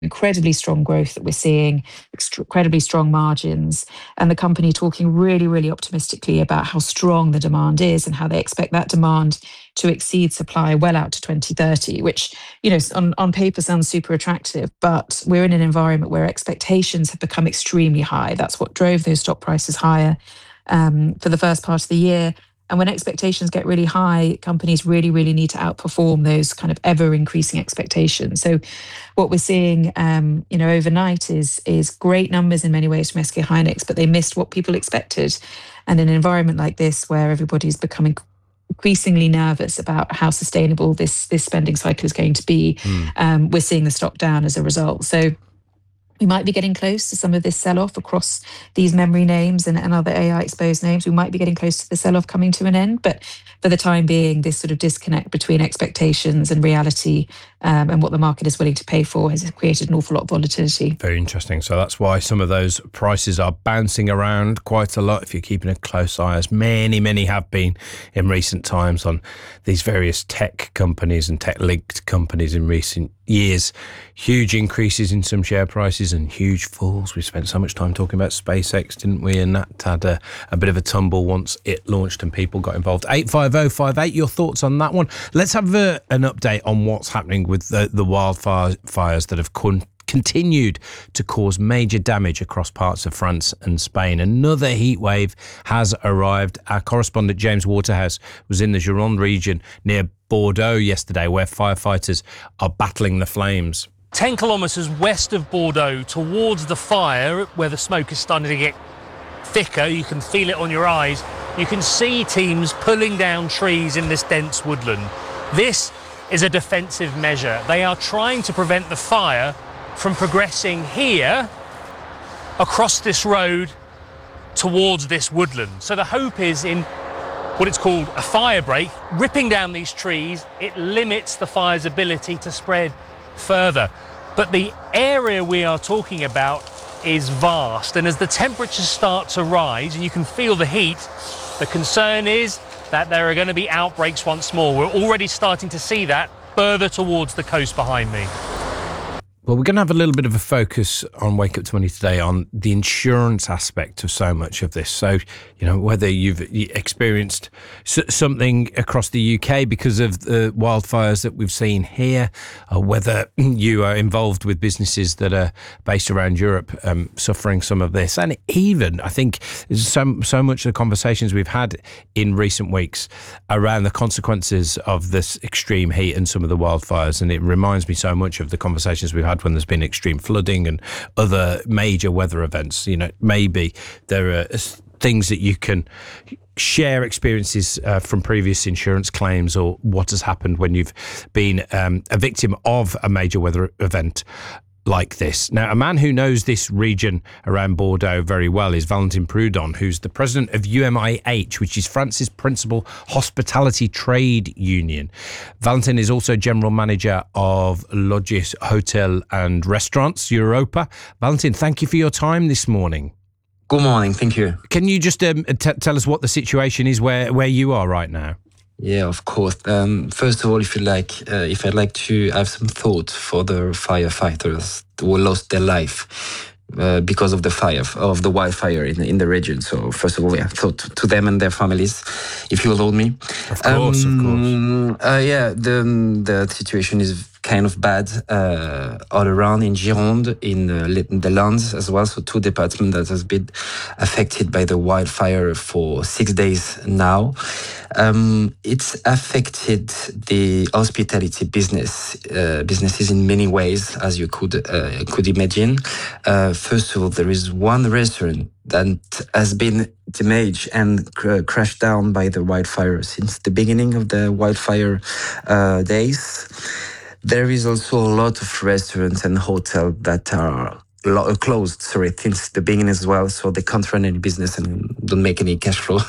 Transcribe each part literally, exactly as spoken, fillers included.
incredibly strong growth that we're seeing, incredibly strong margins, and the company talking really, really optimistically about how strong the demand is and how they expect that demand to exceed supply well out to twenty thirty, which, you know, on, on paper sounds super attractive, but we're in an environment where expectations have become extremely high. That's what drove those stock prices higher um, for the first part of the year. And when expectations get really high, companies really, really need to outperform those kind of ever increasing expectations. So what we're seeing, um, you know, overnight is is great numbers in many ways from S K Hynix, but they missed what people expected. And in an environment like this, where everybody's becoming increasingly nervous about how sustainable this this spending cycle is going to be, mm. um, we're seeing the stock down as a result. So we might be getting close to some of this sell-off across these memory names and, and other A I-exposed names. We might be getting close to the sell-off coming to an end. But for the time being, this sort of disconnect between expectations and reality um, and what the market is willing to pay for has created an awful lot of volatility. Very interesting. So that's why some of those prices are bouncing around quite a lot if you're keeping a close eye, as many, many have been in recent times on these various tech companies and tech-linked companies in recent years. Huge increases in some share prices and huge falls. We spent so much time talking about SpaceX, didn't we? And that had a, a bit of a tumble once it launched and people got involved. eight five oh five eight, your thoughts on that one? Let's have a, an update on what's happening with the, the wildfires that have con- continued to cause major damage across parts of France and Spain. Another heat wave has arrived. Our correspondent James Waterhouse was in the Gironde region near Bordeaux yesterday, where firefighters are battling the flames. ten kilometres west of Bordeaux, towards the fire, where the smoke is starting to get thicker. You can feel it on your eyes. You can see teams pulling down trees in this dense woodland. This is a defensive measure. They are trying to prevent the fire from progressing here across this road towards this woodland. So the hope is in what it's called a fire break, ripping down these trees. It limits the fire's ability to spread further. But the area we are talking about is vast, and as the temperatures start to rise and you can feel the heat, the concern is that there are going to be outbreaks once more. We're already starting to see that further towards the coast behind me. Well, we're going to have a little bit of a focus on Wake Up to Money today on the insurance aspect of so much of this. So, you know, whether you've experienced something across the U K because of the wildfires that we've seen here, or whether you are involved with businesses that are based around Europe um, suffering some of this. And even, I think, so, so much of the conversations we've had in recent weeks around the consequences of this extreme heat and some of the wildfires. And it reminds me so much of the conversations we've had when there's been extreme flooding and other major weather events. You know, maybe there are things that you can share experiences uh, from previous insurance claims, or what has happened when you've been um, a victim of a major weather event like this. Now, a man who knows this region around Bordeaux very well is Valentin Prudon, who's the president of U M I H, which is France's principal hospitality trade union. Valentin is also general manager of Logis Hotel and Restaurants Europa. Valentin, thank you for your time this morning. Good morning, thank you. Can you just um, t- tell us what the situation is where, where you are right now? Yeah, of course. Um, first of all, if you like, uh, if I'd like to have some thought for the firefighters who lost their life uh, because of the fire, of the wildfire in, in the region. So first of all, yeah, thought to them and their families, if you allow me. Of course, um, of course. Uh, yeah, the the situation is kind of bad uh, all around in Gironde, in, uh, in the Landes as well. So two departments that has been affected by the wildfire for six days now. Um, it's affected the hospitality business uh, businesses in many ways, as you could uh, could imagine. Uh, first of all, there is one restaurant that has been damaged and cr- crashed down by the wildfire since the beginning of the wildfire uh, days. There is also a lot of restaurants and hotels that are lo- closed, sorry, since the beginning as well. So they can't run any business and don't make any cash flow.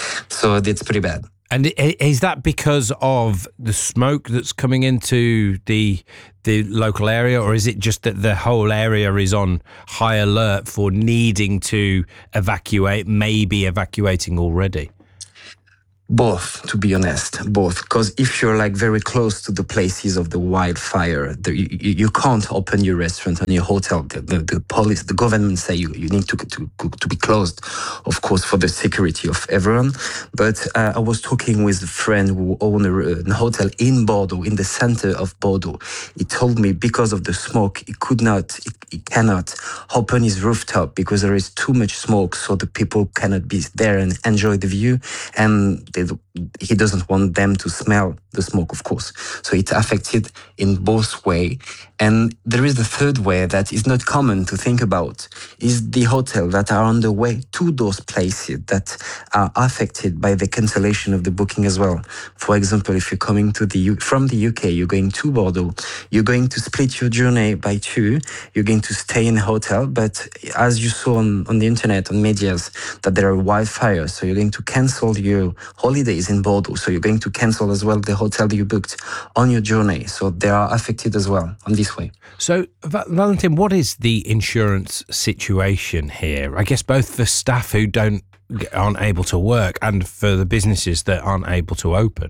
So it's pretty bad. And is that because of the smoke that's coming into the the local area, or is it just that the whole area is on high alert for needing to evacuate, maybe evacuating already? Both, to be honest, both. Because if you're like very close to the places of the wildfire, the, you, you can't open your restaurant and your hotel. The, the, the police, the government say you, you need to, to to be closed, of course, for the security of everyone. But uh, I was talking with a friend who owned a, a hotel in Bordeaux, in the center of Bordeaux. He told me because of the smoke, he could not, he, he cannot open his rooftop because there is too much smoke, so the people cannot be there and enjoy the view. And he doesn't want them to smell the smoke, of course. So it affected in both way. And there is the third way that is not common to think about, is the hotel that are on the way to those places that are affected by the cancellation of the booking as well. For example, if you're coming to the U- from the U K, you're going to Bordeaux, you're going to split your journey by two, you're going to stay in a hotel, but as you saw on, on the internet, on medias, that there are wildfires, so you're going to cancel your holidays in Bordeaux, so you're going to cancel as well the hotel you booked on your journey. So they are affected as well on this way. So, Valentin, what is the insurance situation here? I guess both for staff who don't aren't able to work and for the businesses that aren't able to open.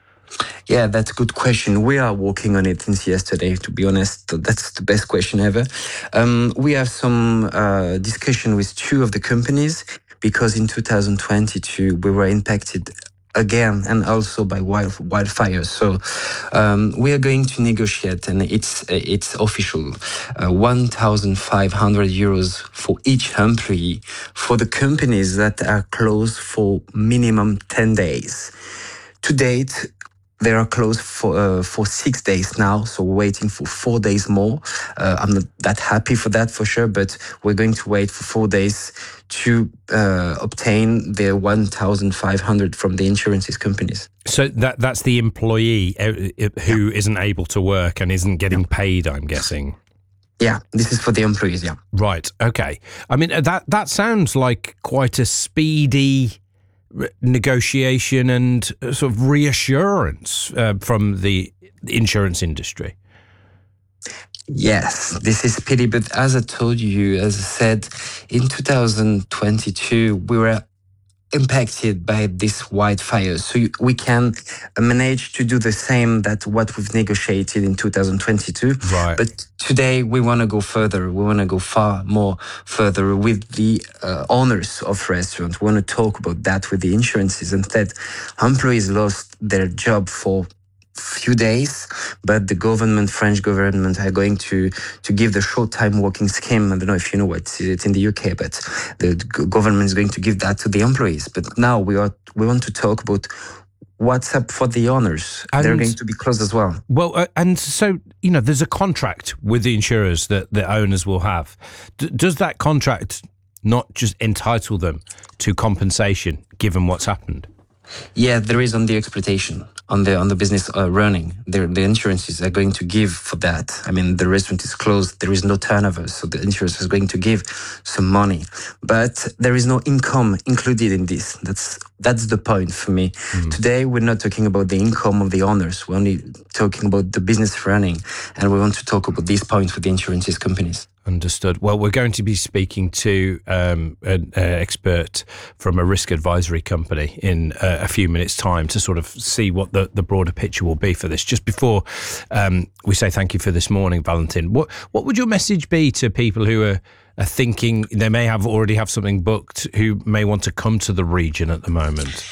Yeah, that's a good question. We are working on it since yesterday, to be honest. That's the best question ever. Um, we have some uh, discussion with two of the companies because in two thousand twenty-two we were impacted again and also by wild, wildfires. So um, we are going to negotiate, and it's it's official, uh, one thousand five hundred euros for each employee for the companies that are closed for minimum ten days. To date, they are closed for uh, for six days now, so we're waiting for four days more. Uh, I'm not that happy for that for sure, but we're going to wait for four days to uh, obtain the one thousand five hundred from the insurances companies. So that that's the employee who yeah. isn't able to work and isn't getting yeah. paid, I'm guessing. Yeah, this is for the employees, yeah. Right, okay. I mean, that that sounds like quite a speedy negotiation and sort of reassurance uh, from the insurance industry. Yes, this is pity, but as I told you, as I said, in two thousand twenty-two, we were impacted by this wildfire. So we can manage to do the same that what we've negotiated in two thousand twenty-two. Right. But today we want to go further. We want to go far more further with the uh, owners of restaurants. We want to talk about that with the insurances. Instead, employees lost their job for few days, but the government, French government, are going to to give the short time working scheme. I don't know if you know what it's in the U K, but the government is going to give that to the employees. But now we are we want to talk about what's up for the owners. And they're going to be closed as well. Well, uh, and so, you know, there's a contract with the insurers that the owners will have. D- does that contract not just entitle them to compensation given what's happened? Yeah, there is on the exploitation, on the on the business uh, running. The, the insurances are going to give for that. I mean, the restaurant is closed, there is no turnover, so the insurance is going to give some money. But there is no income included in this. That's that's the point for me. Mm. Today, we're not talking about the income of the owners. We're only talking about the business running, and we want to talk about these points with the insurances companies. Understood. Well, we're going to be speaking to um, an uh, expert from a risk advisory company in uh, a few minutes' time to sort of see what the, the broader picture will be for this. Just before um, we say thank you for this morning, Valentin, what what would your message be to people who are, are thinking they may have already have something booked, who may want to come to the region at the moment?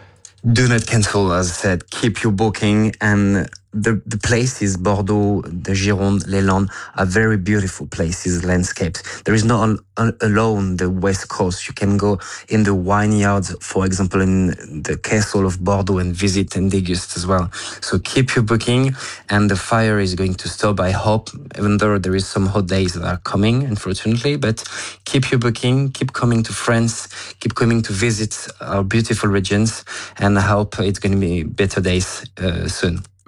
Do not cancel, as I said. Keep your booking, and the the places, Bordeaux, the Gironde, Les Landes, are very beautiful places, landscapes. There is not al- alone the West Coast. You can go in the vineyards, for example, in the castle of Bordeaux, and visit and degust as well. So keep your booking, and the fire is going to stop, I hope, even though there is some hot days that are coming, unfortunately. But keep your booking, keep coming to France, keep coming to visit our beautiful regions, and I hope it's going to be better days uh, soon.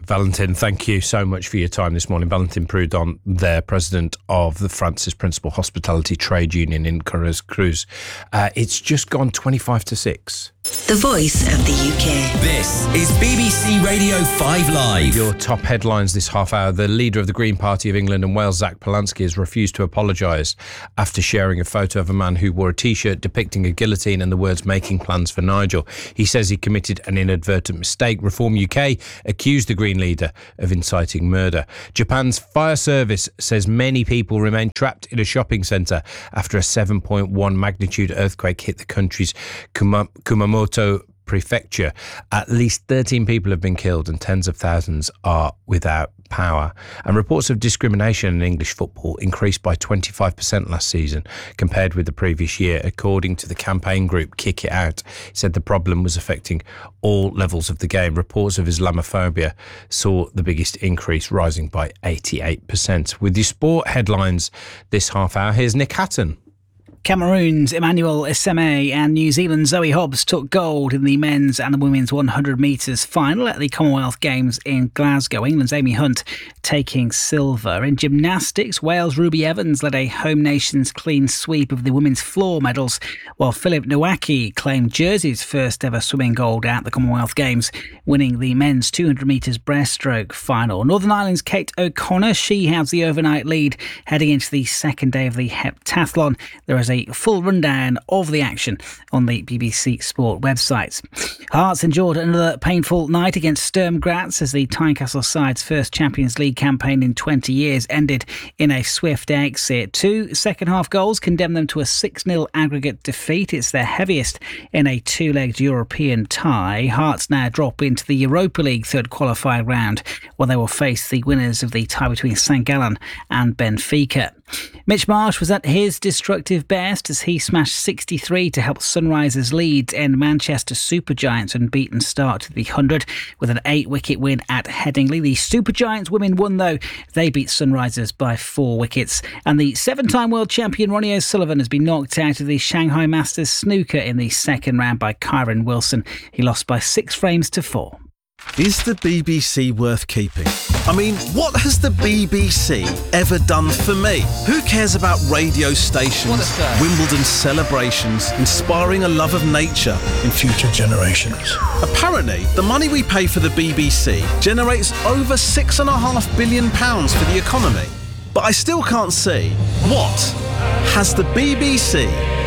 Valentin, thank you so much for your time this morning. Valentin Prudhomme, their president of the Francis Principal Hospitality Trade Union in Carrefour Cruz. Uh, it's just gone twenty-five to six. The voice of the U K. This is B B C Radio five Live. Your top headlines this half hour. The leader of the Green Party of England and Wales, Zach Polanski, has refused to apologise after sharing a photo of a man who wore a T-shirt depicting a guillotine and the words "making plans for Nigel." He says he committed an inadvertent mistake. Reform U K accused the Green leader of inciting murder. Japan's fire service says many people remain trapped in a shopping centre after a seven point one magnitude earthquake hit the country's Kuma- Kumamoto prefecture. At least thirteen people have been killed and tens of thousands are without power. And reports of discrimination in English football increased by twenty-five percent last season compared with the previous year, according to the campaign group Kick It Out. It said the problem was affecting all levels of the game. Reports of Islamophobia saw the biggest increase, rising by eighty-eight percent. With the sport headlines this half hour, here's Nick Hatton. Cameroon's Emmanuel Eseme and New Zealand's Zoe Hobbs took gold in the men's and the women's one hundred metres final at the Commonwealth Games in Glasgow. England's Amy Hunt taking silver. In gymnastics, Wales' Ruby Evans led a home nation's clean sweep of the women's floor medals, while Philip Nowacki claimed Jersey's first ever swimming gold at the Commonwealth Games, winning the men's two hundred metres breaststroke final. Northern Ireland's Kate O'Connor, she has the overnight lead heading into the second day of the heptathlon. There is a A full rundown of the action on the B B C Sport website. Hearts endured another painful night against Sturm Graz as the Tynecastle side's first Champions League campaign in twenty years ended in a swift exit. Two second-half goals condemned them to a six nil aggregate defeat. It's their heaviest in a two-legged European tie. Hearts now drop into the Europa League third qualifying round, where they will face the winners of the tie between Saint Gallen and Benfica. Mitch Marsh was at his destructive best as he smashed sixty-three to help Sunrisers lead and Manchester Supergiants' unbeaten start to the one hundred with an eight-wicket win at Headingley. The Supergiants women won, though. They beat Sunrisers by four wickets. And the seven-time world champion Ronnie O'Sullivan has been knocked out of the Shanghai Masters snooker in the second round by Kyron Wilson. He lost by six frames to four. Is the B B C worth keeping? I mean, what has the B B C ever done for me? Who cares about radio stations, Wimbledon celebrations, inspiring a love of nature in future generations? Apparently, the money we pay for the B B C generates over six and a half billion pounds for the economy. But I still can't see, what has the B B C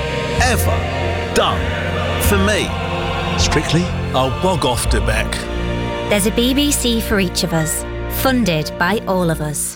ever done for me? Strictly, I'll bog off to Beck. There's a B B C for each of us, funded by all of us.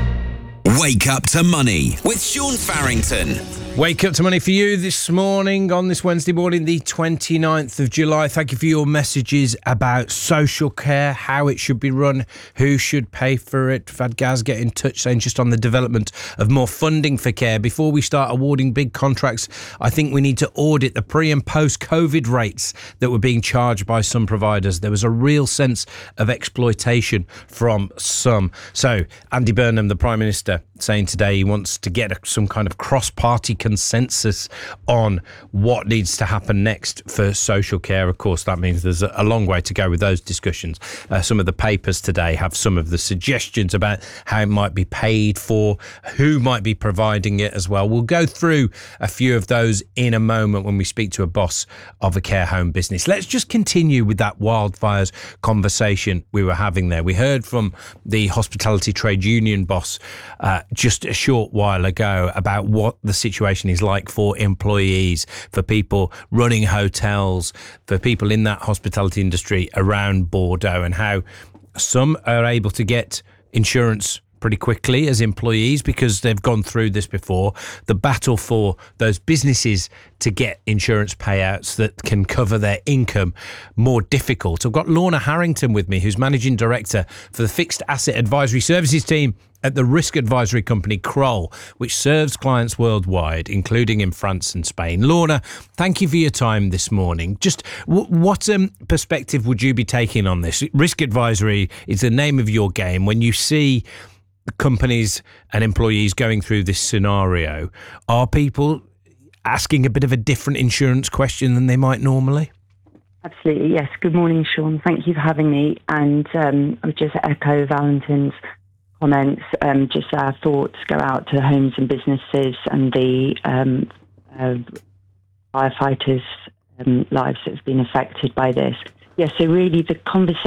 Wake Up to Money with Sean Farrington. Wake Up to Money for you this morning on this Wednesday morning, the twenty-ninth of July. Thank you for your messages about social care, how it should be run, who should pay for it. We've had Gaz get in touch saying just on the development of more funding for care. Before we start awarding big contracts, I think we need to audit the pre and post COVID rates that were being charged by some providers. There was a real sense of exploitation from some. So Andy Burnham, the Prime Minister, saying today he wants to get a, some kind of cross-party consensus on what needs to happen next for social care. Of course, that means there's a, a long way to go with those discussions. Uh, some of the papers today have some of the suggestions about how it might be paid for, who might be providing it as well. We'll go through a few of those in a moment when we speak to a boss of a care home business. Let's just continue with that wildfires conversation we were having there. We heard from the Hospitality Trade Union boss uh, just a short while ago about what the situation is like for employees, for people running hotels, for people in that hospitality industry around Bordeaux, and how some are able to get insurance pretty quickly as employees because they've gone through this before. The battle for those businesses to get insurance payouts that can cover their income more difficult. I've got Lorna Harrington with me, who's Managing Director for the Fixed Asset Advisory Services team at the risk advisory company Kroll, which serves clients worldwide, including in France and Spain. Lorna, thank you for your time this morning. Just w- what um, perspective would you be taking on this? Risk advisory is the name of your game. When you see companies and employees going through this scenario, are people asking a bit of a different insurance question than they might normally? Absolutely, yes. Good morning, Sean. Thank you for having me. And um, I would just echo Valentin's comments. Um, just our thoughts go out to homes and businesses and the um, uh, firefighters' um, lives that have been affected by this. Yes, so really the conversation